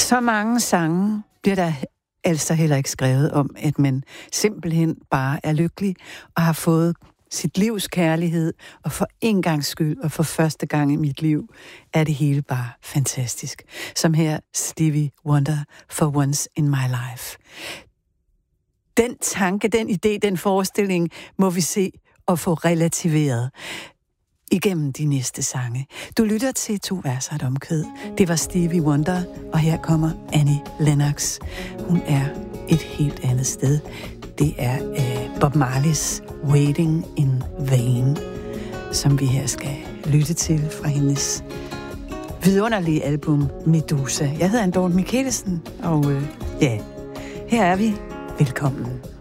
Så mange sange bliver der altså heller ikke skrevet om, at man simpelthen bare er lykkelig og har fået sit livs kærlighed, og for en gangs skyld, og for første gang i mit liv, er det hele bare fantastisk. Som her Stevie Wonder, For Once in My Life. Den tanke, den idé, den forestilling, må vi se og få relativeret igennem de næste sange. Du lytter til 2 vers og et omkvæd. Det var Stevie Wonder, og her kommer Annie Lennox. Hun er et helt andet sted. Det er Bob Marleys Waiting in Vain, som vi her skal lytte til fra hendes vidunderlige album Medusa. Jeg hedder Anne Dorthe Michelsen, og her er vi. Velkommen.